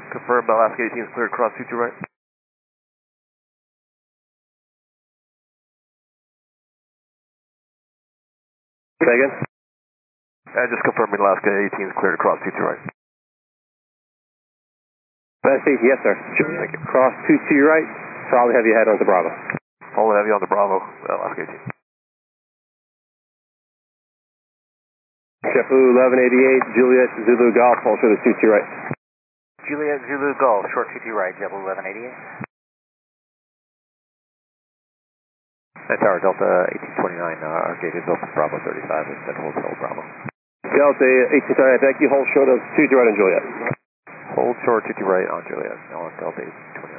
Confirm Alaska 18 is cleared, cross 22 right. Say again? Just confirming Alaska 18 is cleared, cross 22 right. Yes, sir. Thank you. Cross 22 right, solid heavy head onto Bravo. Hold heavy on the Bravo, Alaska 18. JetBlue 1188, Juliet Zulu Golf, hold short of 22 right. Juliet Zulu Golf, short 22 right, JetBlue 1188. Tower Delta 1829, our gate is open, Bravo 35, it's at Hotel Bravo. Delta 18, sorry, thank you, hold short of 22 right on Juliet. Hold short 22 right on Juliet, now on Delta 1829.